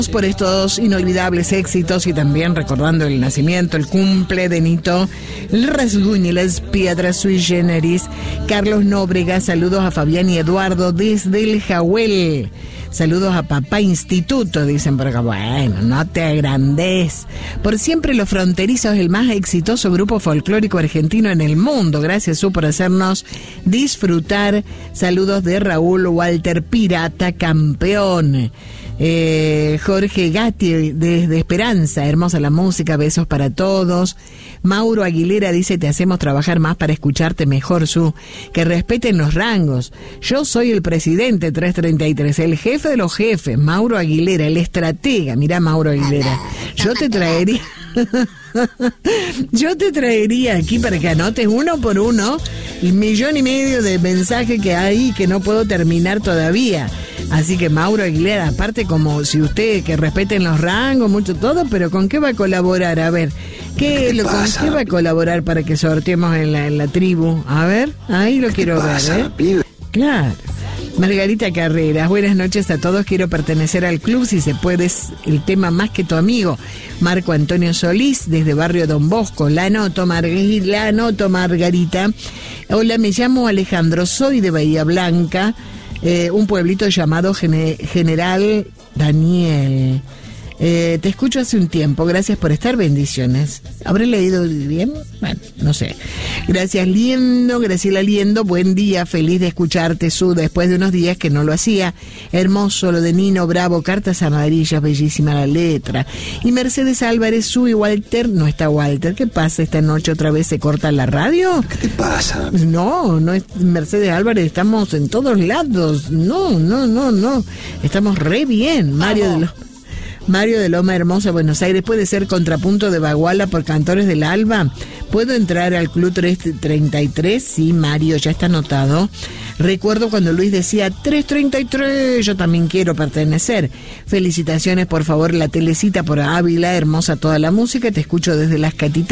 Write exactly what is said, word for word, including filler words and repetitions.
por estos inolvidables éxitos y también recordando el nacimiento, el cumple de Nito Rasguñi, las Piedras Sui Generis, Carlos Nóbrega, saludos a Fabián y Eduardo desde el Jahuel. Saludos a Papá Instituto, dicen por acá. Bueno, no te agrandes. Por siempre los Fronterizos, el más exitoso grupo folclórico argentino en el mundo. Gracias, Su, por hacernos disfrutar. Saludos de Raúl Walter Pirata, campeón. Eh, Jorge Gatti desde Esperanza, hermosa la música, besos para todos. Mauro Aguilera dice, te hacemos trabajar más para escucharte mejor, Su, que respeten los rangos. Yo soy el presidente trescientos treinta y tres, el jefe de los jefes, Mauro Aguilera, el estratega. Mirá, Mauro Aguilera, yo te traería yo te traería aquí para que anotes uno por uno el millón y medio de mensajes que hay que no puedo terminar todavía. Así que Mauro Aguilera, aparte como si usted que respeten los rangos, mucho todo, pero ¿con qué va a colaborar? A ver, ¿qué, ¿Qué lo, ¿con qué va a colaborar para que sorteemos en la, en la tribu? A ver, ahí lo quiero pasa, ver, ¿eh? Pibe? Claro. Margarita Carreras, buenas noches a todos, quiero pertenecer al club, si se puede, es el tema Más que tu amigo. Marco Antonio Solís, desde Barrio Don Bosco, la anoto, Margarita, la anoto, Margarita. Hola, me llamo Alejandro, soy de Bahía Blanca, eh, un pueblito llamado Gene- General Daniel. Eh, te escucho hace un tiempo, gracias por estar, bendiciones. ¿Habré leído bien? Bueno, no sé. Gracias, Liendo, Graciela Liendo, buen día, feliz de escucharte, Su, después de unos días que no lo hacía. Hermoso lo de Nino Bravo, cartas amarillas, bellísima la letra. Y Mercedes Álvarez, Su y Walter, no está Walter, ¿qué pasa esta noche otra vez se corta la radio? ¿Qué te pasa? No, no es Mercedes Álvarez, estamos en todos lados, no, no, no, no, estamos re bien, Mario de los... Mario de Loma Hermosa, Buenos Aires, puede ser contrapunto de Baguala por Cantores del Alba. ¿Puedo entrar al Club trescientos treinta y tres? Sí, Mario, ya está anotado. Recuerdo cuando Luis decía trescientos treinta y tres, yo también quiero pertenecer. Felicitaciones, por favor, la telecita por Ávila, hermosa toda la música, te escucho desde Las Catitas.